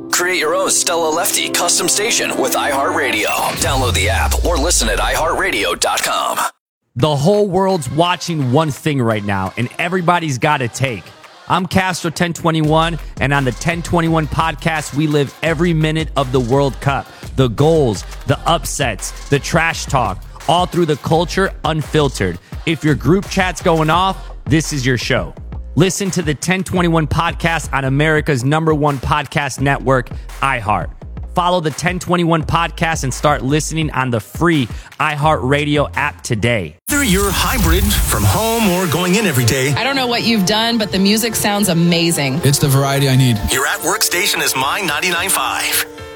Create your own Stella Lefty custom station with iHeartRadio. Download the app or listen at iHeartRadio.com. The whole world's watching one thing right now, and everybody's got a take. I'm Castro 1021, and on the 1021 podcast, we live every minute of the World Cup. The goals, the upsets, the trash talk, all through the culture unfiltered. If your group chat's going off, this is your show. Listen to the 1021 podcast on America's #1 podcast network, iHeart. Follow the 1021 podcast and start listening on the free iHeartRadio app today. Whether you're hybrid, from home, or going in every day, I don't know what you've done, but the music sounds amazing. It's the variety I need. your at-work station is Mine 99.5.